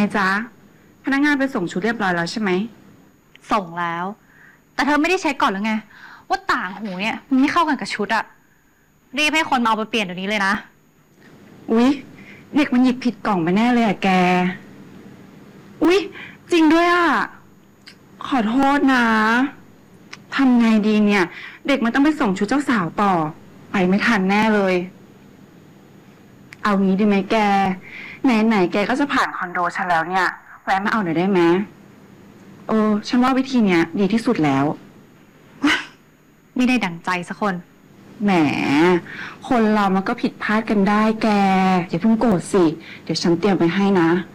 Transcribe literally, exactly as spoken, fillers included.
จ๊ะพนักงานไปส่งชุดเรียบร้อยแล้วใช่ไหมส่งแล้ว แต่เธอไม่ได้เช็คก่อนหรือไงว่าต่างหูเนี่ยมันไม่เข้ากันกับชุดอะรีบให้คนมาเอาไปเปลี่ยนเดี๋ยวนี้เลยนะอุ๊ยเด็กมันหยิบผิดกล่องไปแน่เลยอะแกอุ๊ยจริงด้วยอะขอโทษนะทำไงดีเนี่ย เด็กมันต้องไปส่งชุดเจ้าสาวต่อไปไม่ทันแน่เลยเอางี้ดีไหมแกไหนๆแกก็จะผ่านคอนโดฉันแล้วเนี่ยแวะมาเอาหน่อยได้ไหมเออฉันว่าวิธีเนี้ยดีที่สุดแล้วไม่ได้ดั่งใจสักคนแหมคนเรามันก็ผิดพลาดกันได้แกอย่าเพิ่งโกรธสิเดี๋ยวฉันเตรียมไปให้นะ